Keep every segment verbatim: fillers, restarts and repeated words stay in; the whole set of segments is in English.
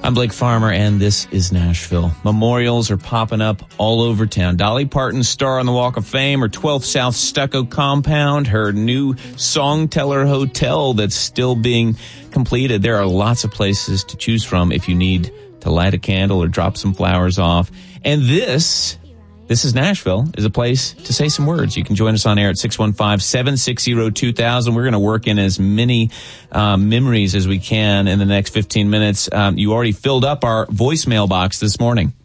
I'm Blake Farmer, and this is Nashville. Memorials are popping up all over town. Dolly Parton's star on the Walk of Fame, her twelfth South Stucco compound, her new Songteller Hotel that's still being completed. There are lots of places to choose from if you need to light a candle or drop some flowers off. And this... This is Nashville, is a place to say some words. You can join us on air at six one five, seven six zero, two thousand. We're going to work in as many um, memories as we can in the next fifteen minutes. Um, you already filled up our voicemail box this morning.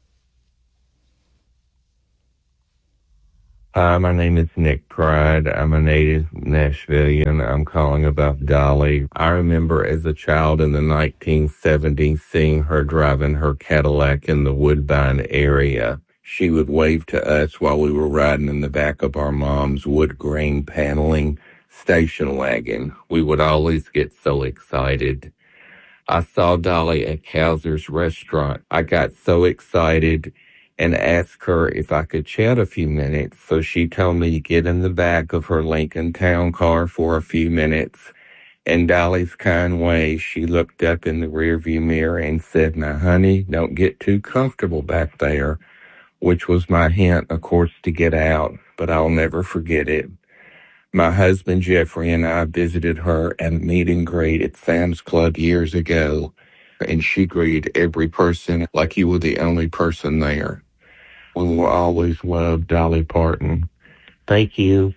Hi, my name is Nick Pride. I'm a native Nashvilleian. I'm calling about Dolly. I remember as a child in the nineteen seventies seeing her driving her Cadillac in the Woodbine area. She would wave to us while we were riding in the back of our mom's wood grain paneling station wagon. We would always get so excited. I saw Dolly at Kauser's restaurant. I got so excited and asked her if I could chat a few minutes. So she told me to get in the back of her Lincoln Town Car for a few minutes. In Dolly's kind way, she looked up in the rearview mirror and said, "Now, honey, don't get too comfortable back there," which was my hint, of course, to get out, but I'll never forget it. My husband, Jeffrey, and I visited her at a meet and greet at Sam's Club years ago, and she greeted every person like you were the only person there. We will always love Dolly Parton. Thank you.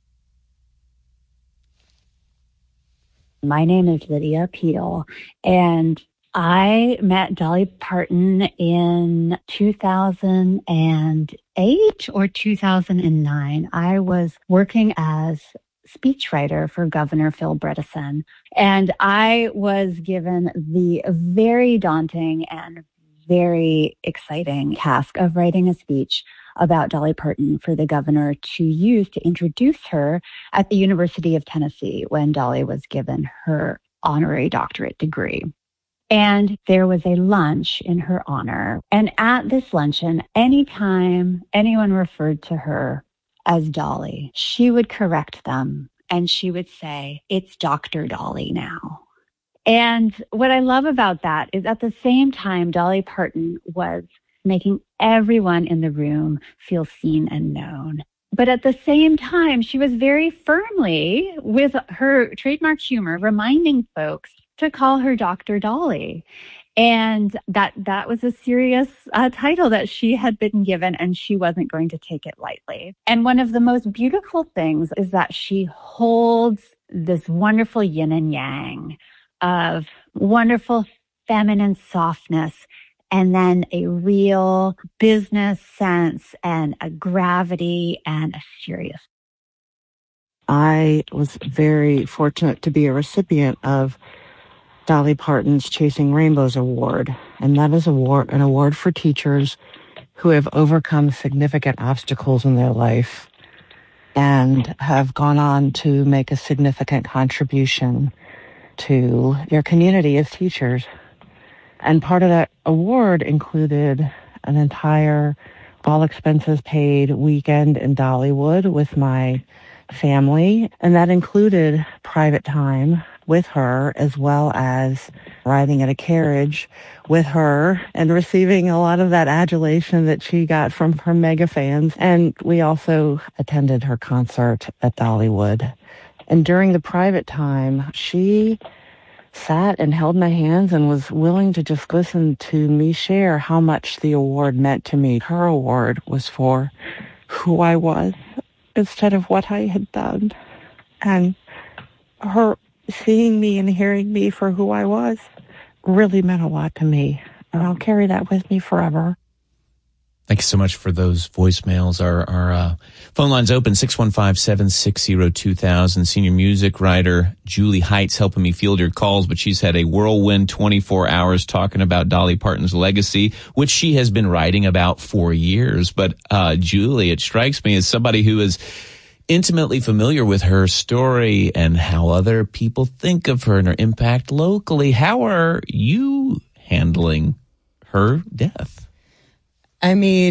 My name is Lydia Peel, and I met Dolly Parton in two thousand eight or two thousand nine. I was working as speechwriter for Governor Phil Bredesen, and I was given the very daunting and very exciting task of writing a speech about Dolly Parton for the governor to use to introduce her at the University of Tennessee when Dolly was given her honorary doctorate degree. And there was a lunch in her honor. And at this luncheon, anytime anyone referred to her as Dolly, she would correct them and she would say, "It's Doctor Dolly now." And what I love about that is at the same time, Dolly Parton was making everyone in the room feel seen and known. But at the same time, she was very firmly, with her trademark humor, reminding folks to call her Doctor Dolly. And that that was a serious uh, title that she had been given, and she wasn't going to take it lightly. And one of the most beautiful things is that she holds this wonderful yin and yang of wonderful feminine softness, and then a real business sense and a gravity and a serious. I was very fortunate to be a recipient of Dolly Parton's Chasing Rainbows Award, and that is award, an award for teachers who have overcome significant obstacles in their life and have gone on to make a significant contribution to their community as teachers. And part of that award included an entire all expenses paid weekend in Dollywood with my family, and that included private time with her, as well as riding in a carriage with her and receiving a lot of that adulation that she got from her mega fans. And we also attended her concert at Dollywood. And during the private time, she sat and held my hands and was willing to just listen to me share how much the award meant to me. Her award was for who I was instead of what I had done. And her seeing me and hearing me for who I was really meant a lot to me. And I'll carry that with me forever. Thank you so much for those voicemails. Our, our uh, phone line's open, six one five, seven six zero, two thousand. Senior music writer Julie Heights helping me field your calls, but she's had a whirlwind twenty-four hours talking about Dolly Parton's legacy, which she has been writing about for years. But uh, Julie, it strikes me as somebody who is intimately familiar with her story and how other people think of her and her impact locally. How are you handling her death? I mean,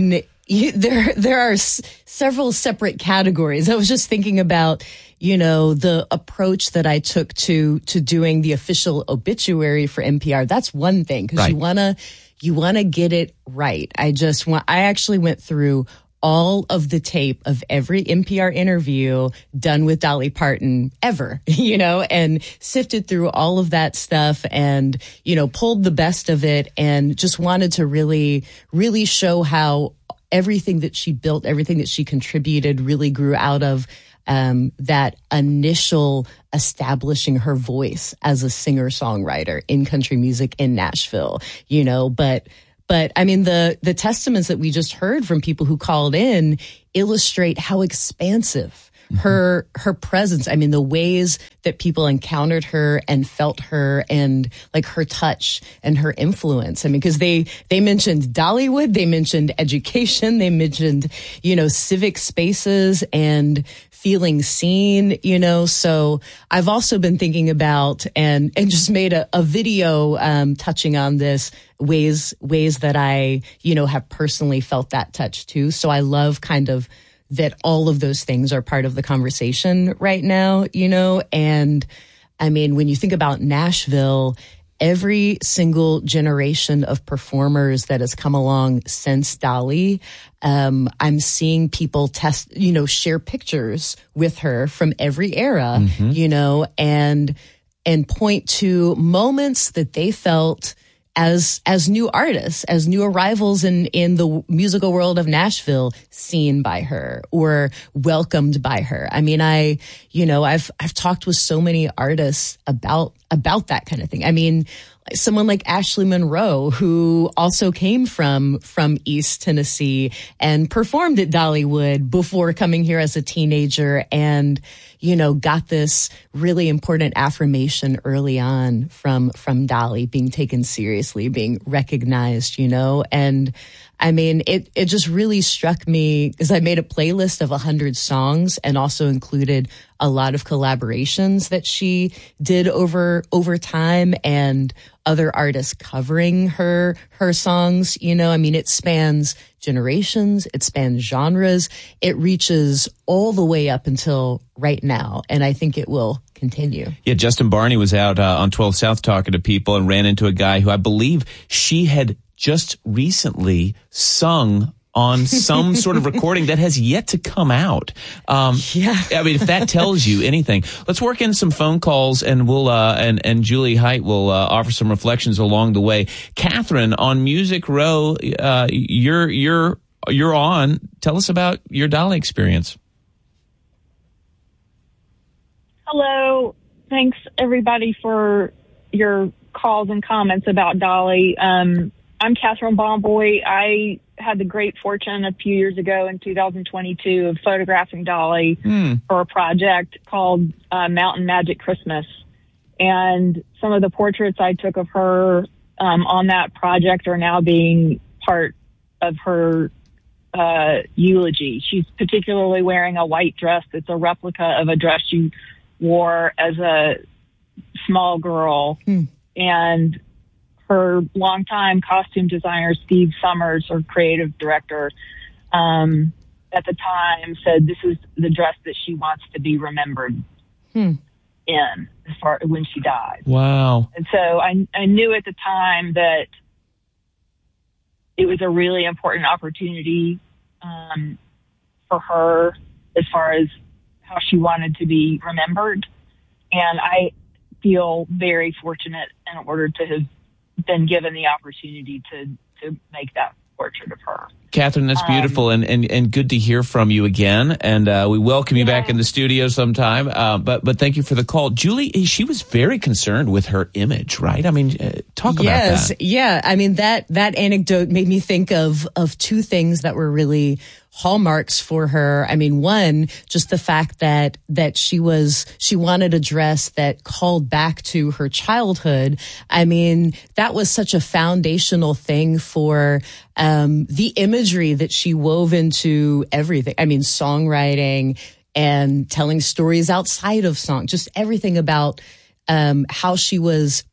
you, there there are s- several separate categories. I was just thinking about, you know, the approach that I took to to doing the official obituary for N P R. That's one thing, because Right. you wanna you wanna get it right. I just want. I actually went through all of the tape of every N P R interview done with Dolly Parton ever, you know, and sifted through all of that stuff and, you know, pulled the best of it and just wanted to really, really show how everything that she built, everything that she contributed really grew out of um, that initial establishing her voice as a singer-songwriter in country music in Nashville, you know, but But I mean, the, the testaments that we just heard from people who called in illustrate how expansive mm-hmm. her, her presence. I mean, the ways that people encountered her and felt her and like her touch and her influence. I mean, cause they, they mentioned Dollywood, they mentioned education, they mentioned, you know, civic spaces and feeling seen, you know. So I've also been thinking about and, and just made a, a video, um, touching on this ways, ways that I, you know, have personally felt that touch too. So I love kind of that all of those things are part of the conversation right now, you know. And I mean, when you think about Nashville, every single generation of performers that has come along since Dolly, um, I'm seeing people test, you know, share pictures with her from every era, mm-hmm. you know, and, and point to moments that they felt as, as new artists, as new arrivals in, in the musical world of Nashville, seen by her or welcomed by her. I mean, I, you know, I've, I've talked with so many artists about, about that kind of thing. I mean, someone like Ashley Monroe, who also came from, from East Tennessee and performed at Dollywood before coming here as a teenager and, you know, got this really important affirmation early on from, from Dolly, being taken seriously, being recognized, you know, and I mean, it, it just really struck me because I made a playlist of a hundred songs and also included a lot of collaborations that she did over, over time and other artists covering her, her songs. You know, I mean, it spans generations, it spans genres, it reaches all the way up until right now. And I think it will continue. Yeah, Justin Barney was out uh, on twelve South talking to people and ran into a guy who I believe she had just recently sung on some sort of recording that has yet to come out. Um, yeah. I mean, if that tells you anything, let's work in some phone calls and we'll, uh, and, and Julie Height will, uh, offer some reflections along the way. Catherine on Music Row, uh, you're, you're, you're on. Tell us about your Dolly experience. Hello. Thanks everybody for your calls and comments about Dolly. Um, I'm Catherine Bomboy. I had the great fortune a few years ago in two thousand twenty-two of photographing Dolly mm. for a project called uh, Mountain Magic Christmas. And some of the portraits I took of her um, on that project are now being part of her uh, eulogy. She's particularly wearing a white dress that's a replica of a dress she wore as a small girl. Mm. And her longtime costume designer, Steve Summers, her creative director, um, at the time said this is the dress that she wants to be remembered hmm. in as far when she died. Wow. And so I, I knew at the time that it was a really important opportunity um, for her as far as how she wanted to be remembered. And I feel very fortunate in order to have been given the opportunity to, to make that portrait of her. Catherine, that's beautiful, um, and, and, and good to hear from you again. And uh, we welcome you yeah. back in the studio sometime. Uh, but but thank you for the call. Julie, she was very concerned with her image, right? I mean, uh, talk about yes, that. Yes, yeah. I mean, that that anecdote made me think of of two things that were really hallmarks for her. I mean, one, just the fact that that she was she wanted a dress that called back to her childhood. I mean, that was such a foundational thing for um, the imagery that she wove into everything. I mean, songwriting and telling stories outside of song, just everything about um, how she was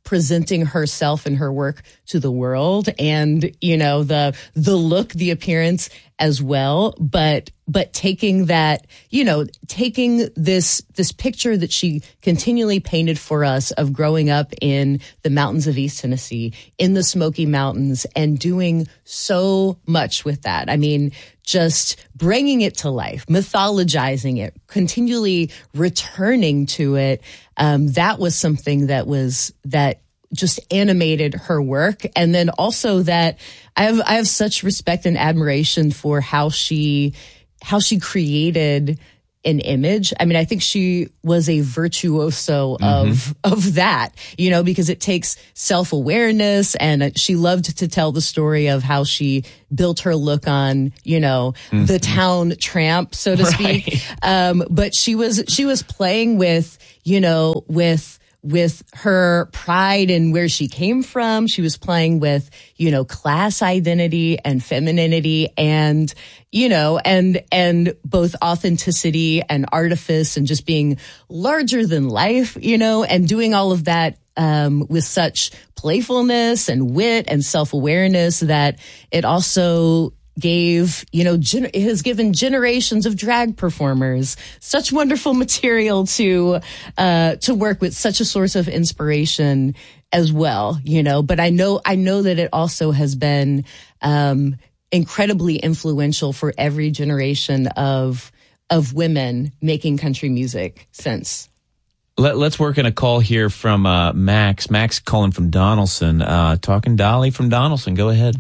presenting herself and her work to the world, and, you know, the, the look, the appearance as well. But, but taking that, you know, taking this, this picture that she continually painted for us of growing up in the mountains of East Tennessee, in the Smoky Mountains, and doing so much with that. I mean, just bringing it to life, mythologizing it, continually returning to it. Um, that was something that was, that just animated her work. And then also that I have, I have such respect and admiration for how she, how she created an image. I mean, I think she was a virtuoso of, mm-hmm. of that, you know, because it takes self-awareness, and she loved to tell the story of how she built her look on, you know, mm-hmm. the town tramp, so to speak. Right. Um, but she was, she was playing with, you know, with, with her pride and where she came from. She was playing with, you know, class identity and femininity, and, you know, and, and both authenticity and artifice, and just being larger than life, you know, and doing all of that, um, with such playfulness and wit and self-awareness that it also gave, you know, gen- has given generations of drag performers such wonderful material to, uh, to work with, such a source of inspiration as well, you know. But I know, I know that it also has been, um, incredibly influential for every generation of, of women making country music since. Let, let's work in a call here from, uh, Max. Max calling from Donelson, uh, talking Dolly from Donelson. Go ahead.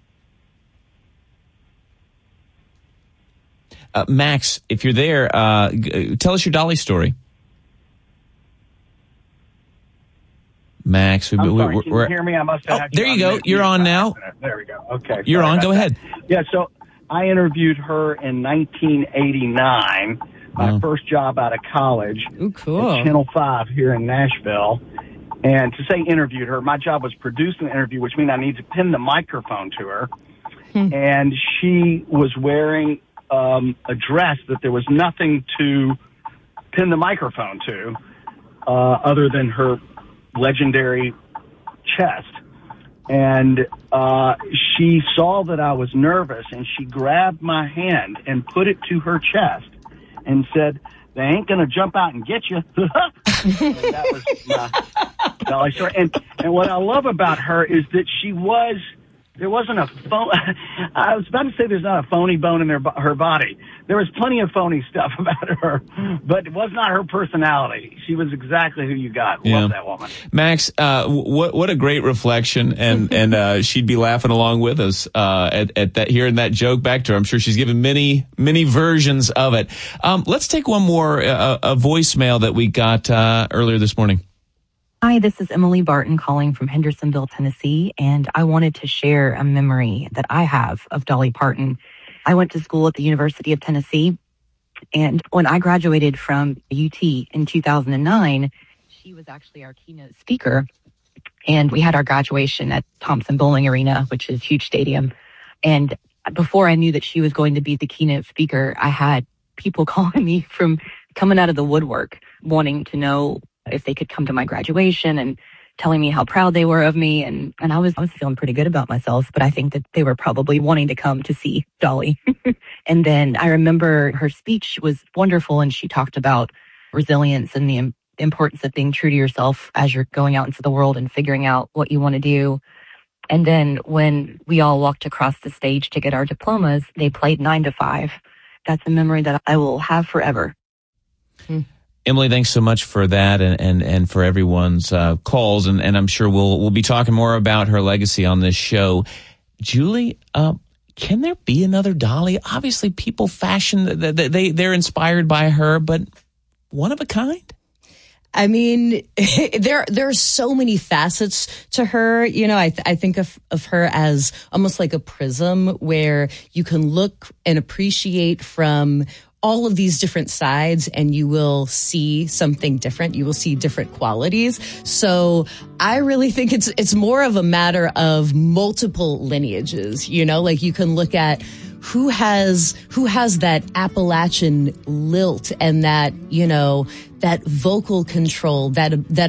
Uh, Max, if you're there, uh, g- tell us your Dolly story. Max, we, I'm we, sorry, we're, can you hear me? I must have oh, had you there you on go. mute. You're on now. There we go. Okay. You're on. Go that. ahead. Yeah, so I interviewed her in nineteen eighty-nine, my oh. first job out of college. Ooh, cool. At Channel five here in Nashville. And to say interviewed her, my job was producing the interview, which means I need to pin the microphone to her. Hmm. And she was wearing um, a dress that there was nothing to pin the microphone to uh, other than her legendary chest. And uh, she saw that I was nervous, and she grabbed my hand and put it to her chest and said, "They ain't going to jump out and get you." That was my Dolly story. And, and what I love about her is that she was, there wasn't a phone. I was about to say there's not a phony bone in her, her body. There was plenty of phony stuff about her, but it was not her personality. She was exactly who you got. Yeah. Love that woman. Max, uh, what what a great reflection, and and uh, she'd be laughing along with us uh, at at that, hearing that joke back to her. I'm sure she's given many many versions of it. Um, let's take one more uh, a voicemail that we got uh, earlier this morning. Hi, this is Emily Barton calling from Hendersonville, Tennessee, and I wanted to share a memory that I have of Dolly Parton. I went to school at the University of Tennessee, and when I graduated from U T in two thousand nine, she was actually our keynote speaker, and we had our graduation at Thompson Bowling Arena, which is a huge stadium. And before I knew that she was going to be the keynote speaker, I had people calling me from coming out of the woodwork, wanting to know if they could come to my graduation and telling me how proud they were of me. And, and I was, I was feeling pretty good about myself, but I think that they were probably wanting to come to see Dolly. And then I remember her speech was wonderful. And she talked about resilience and the im- importance of being true to yourself as you're going out into the world and figuring out what you want to do. And then when we all walked across the stage to get our diplomas, they played nine to five. That's a memory that I will have forever. Hmm. Emily, thanks so much for that, and and, and for everyone's uh, calls, and, and I'm sure we'll we'll be talking more about her legacy on this show. Julie, uh, can there be another Dolly? Obviously, people fashion they, they they're inspired by her, but one of a kind. I mean, there there are so many facets to her. You know, I th- I think of of her as almost like a prism where you can look and appreciate from all of these different sides, and you will see something different. You will see different qualities. So I really think it's it's more of a matter of multiple lineages. You know, like you can look at who has who has that Appalachian lilt and that, you know, that vocal control, that that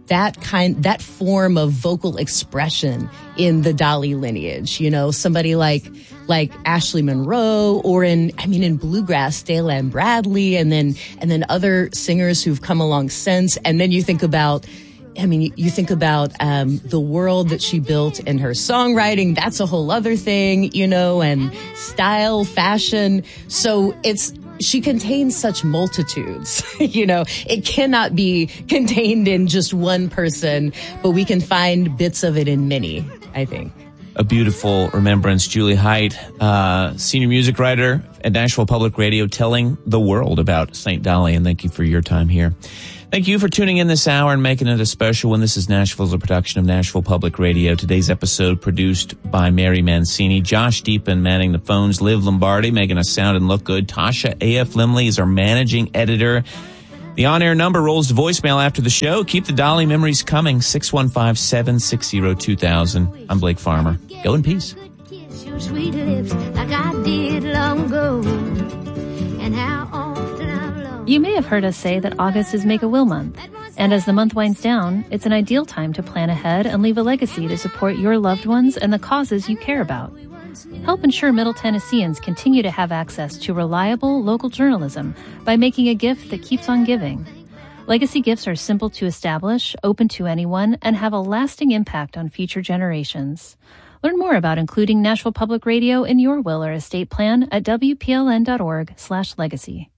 that kind, that form of vocal expression in the Dolly lineage. You know, somebody like, like Ashley Monroe, or in, I mean, in bluegrass, Daylan Bradley, and then, and then other singers who've come along since. And then you think about, I mean, you think about, um, the world that she built in her songwriting. That's a whole other thing, you know, and style, fashion. So it's, she contains such multitudes, you know, it cannot be contained in just one person, but we can find bits of it in many, I think. A beautiful remembrance. Julie Height, uh, senior music writer at Nashville Public Radio, telling the world about Saint Dolly, and thank you for your time here. Thank you for tuning in this hour and making it a special one. This is Nashville's a production of Nashville Public Radio. Today's episode produced by Mary Mancini, Josh Deepin manning the phones, Liv Lombardi making us sound and look good. Tasha A F. Limley is our managing editor. The on-air number rolls to voicemail after the show. Keep the Dolly memories coming. six one five, seven six zero, two thousand. I'm Blake Farmer. Go in peace. Your sweet lips like I did long ago. And how often I've loved. You may have heard us say that August is Make-A-Will month. And as the month winds down, it's an ideal time to plan ahead and leave a legacy to support your loved ones and the causes you care about. Help ensure Middle Tennesseans continue to have access to reliable local journalism by making a gift that keeps on giving. Legacy gifts are simple to establish, open to anyone, and have a lasting impact on future generations. Learn more about including Nashville Public Radio in your will or estate plan at W P L N dot org slash legacy.